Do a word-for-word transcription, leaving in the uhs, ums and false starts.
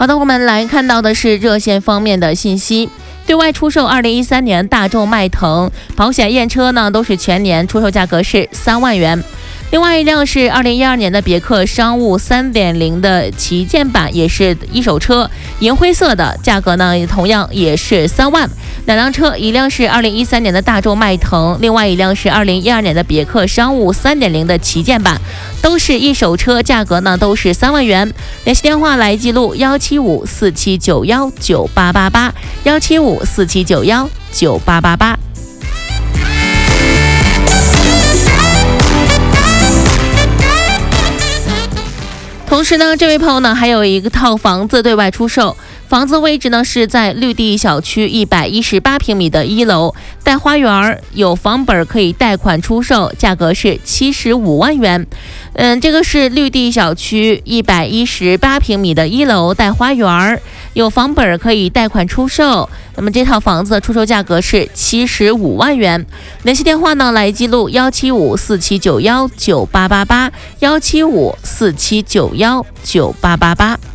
好的，我们来看到的是热线方面的信息。对外出售二零一三年大众迈腾保险验车呢，都是全年出售价格是三万元。另外一辆是二零一二年的别克商务 三点零 的旗舰版，也是一手车，银灰色的，价格呢同样也是三万。两辆车，一辆是二零一三年的大众迈腾，另外一辆是二零一二年的别克商务 三点零 的旗舰版，都是一手车，价格呢都是三万元。联系电话来记录幺七五四七九幺九八八八，幺七五四七九幺九八八八。同时呢，这位朋友呢还有一个套房子对外出售，房子位置呢是在绿地小区一百一十八平米的一楼，带花园，有房本可以贷款出售，价格是七十五万元。嗯，这个是绿地小区一百一十八平米的一楼，带花园，有房本可以贷款出售。那么这套房子出售价格是七十五万元。联系电话呢来记录幺七五四七九幺九八八八，幺七五四七九幺九八八八。